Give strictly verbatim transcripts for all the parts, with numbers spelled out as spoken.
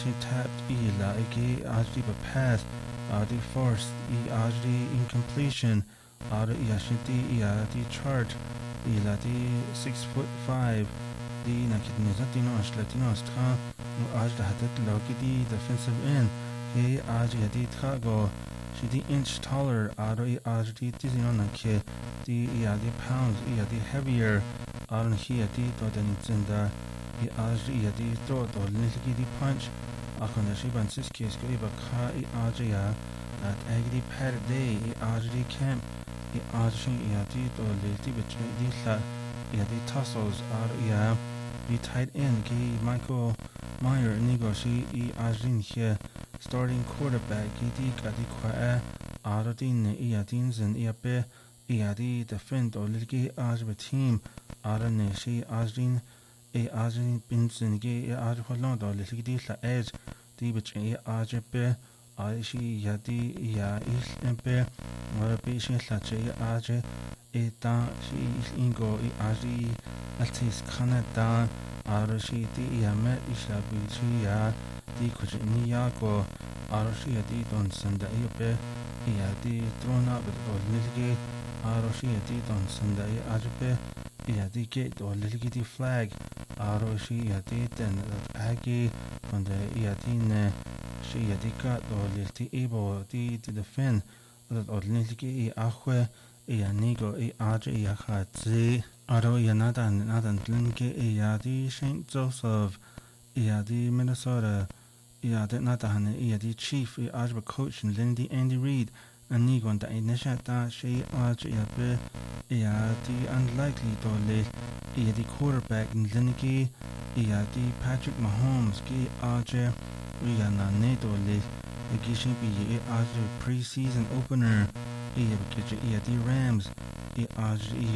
she tapped ila ike ajdi ba pass adi force i ajdi incompletion ada iashinti ia di chart ila di six foot five di nakidni zatino ashlatino stra ajda hatat loki di defensive end he ajdi di trago she di inch taller ada i ajdi dizino nakhe di ia di pounds ia di heavier ada hi di to den zinda i ajdi ia di to to nilgi di punch akona shi ban siski skri ba kha i ajdi ya at agdi per day i ajdi camp i ajdi ia di to lilti bitne di la ia di tussles ada ia the tight end gi Michael Meyer nigo shi i ajdi here starting quarterback gi di kadi kwa ada din ia din zen ia be ia di defend or lilgi ajdi team ada ne shi ajdi e ajdi binzen gi ajdi holland or lilgi di la edge di bitne ajdi be Aishi yadi ya il empe mora bishin lache aje eta shi ingo i aji altis Canada arashi di ya me isha bichi ya di kuch ni ya ko arashi yadi don sanda ipe ya di trona bedo nilgi arashi yadi don sanda i ajpe ya di get or lilgi di flag arashi yadi den agi von der yadi ne she yadika do lilti ebo di di defend that or lilti i ahwe i anigo i aje i akhatzi aro i nadan nadan linke i yadi Saint Joseph i yadi Minnesota i yadi nadan i yadi chief i aje coach Lindy Andy Reid anigo da inisha da she aje i be i yadi unlikely do lil i yadi quarterback linki i yadi Patrick Mahomes ki aje we are not NATO list. The Gishin be as the preseason opener. E have e the Rams. E as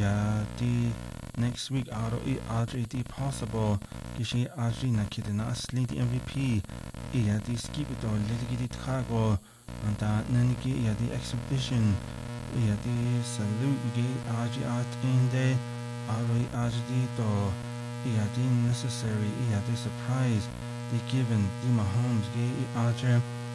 the next week out of e as the possible. Gishi as the Nakidina Slid M V P. E had the skip it or litigate cargo. And that Naniki e the exhibition. E had the salute gate as at in the Ari as the door. E had the necessary e had the surprise. The given the Mahomes gay Archer